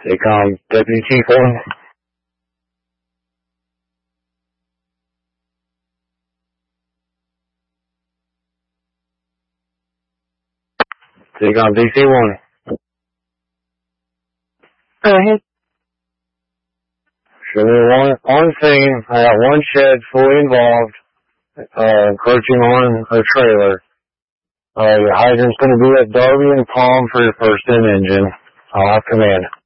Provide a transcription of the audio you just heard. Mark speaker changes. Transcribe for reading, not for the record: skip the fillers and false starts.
Speaker 1: Take on Deputy Chief 1. Take on DC 1.
Speaker 2: Go ahead.
Speaker 1: Show me on scene. I got one shed fully involved, encroaching on a trailer. Your hydrant's going to be at Darby and Palm for your first in engine. I'll have command.